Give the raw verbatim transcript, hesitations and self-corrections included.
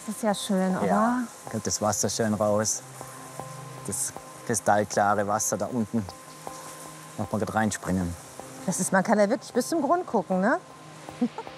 Das ist ja schön, oder? Ja, kommt das Wasser schön raus. Das kristallklare Wasser da unten. Noch mal reinspringen. Das ist, man kann ja wirklich bis zum Grund gucken, ne?